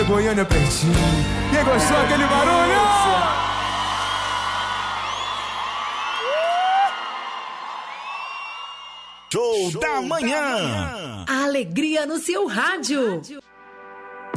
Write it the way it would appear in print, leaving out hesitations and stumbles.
Goiânia pertinho. Quem gostou aquele barulho? Show da manhã. A alegria no seu rádio.